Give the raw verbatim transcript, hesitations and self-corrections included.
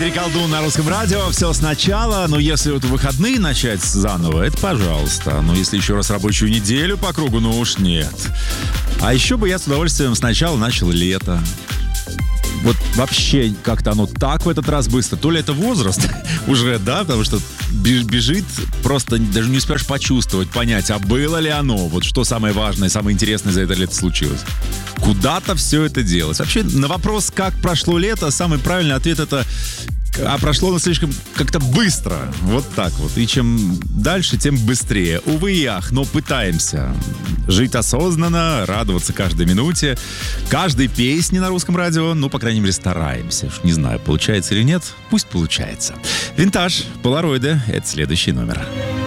Колдун на русском радио. Все сначала. Но если вот выходные начать заново, это пожалуйста. Но если еще раз рабочую неделю по кругу, ну уж нет. А еще бы я с удовольствием сначала начал лето. Вот вообще как-то оно так в этот раз быстро. То ли это возраст уже, да, потому что бежит, просто даже не успеешь почувствовать, понять, а было ли оно, вот что самое важное, самое интересное за это лето случилось. Куда-то все это делось. Вообще на вопрос, как прошло лето, самый правильный ответ это: а прошло оно слишком как-то быстро. Вот так вот. И чем дальше, тем быстрее. Увы и ах, но пытаемся жить осознанно, радоваться каждой минуте, каждой песне на русском радио. Ну, по крайней мере, стараемся. Не знаю, получается или нет. Пусть получается. Винтаж, полароиды — это следующий номер.